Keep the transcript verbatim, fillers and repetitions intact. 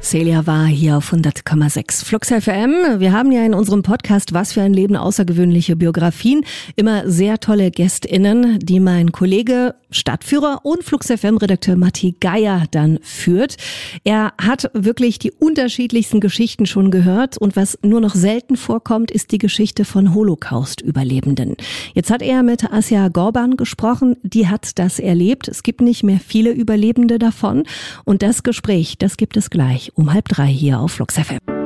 Celia war hier auf hundert Komma sechs Flux F M. Wir haben ja in unserem Podcast Was für ein Leben außergewöhnliche Biografien immer sehr tolle GästInnen, die mein Kollege, Stadtführer und Flux F M-Redakteur Matti Geier dann führt. Er hat wirklich die unterschiedlichsten Geschichten schon gehört und was nur noch selten vorkommt, ist die Geschichte von Holocaust-Überlebenden. Jetzt hat er mit Asja Gorban gesprochen, die hat das erlebt. Es gibt nicht mehr viele Überlebende davon und das Gespräch, das gibt es gleich um halb drei hier auf Flux F M.